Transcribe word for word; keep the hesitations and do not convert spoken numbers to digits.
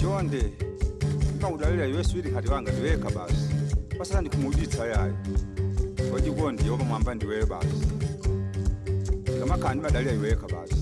chonde ngawudalira yeswiri kati wanga ndiweka basi pasana ndikumuditsa yayi wajikondi yoba mwamba ndiwe basi ngamakani badalira iweka basi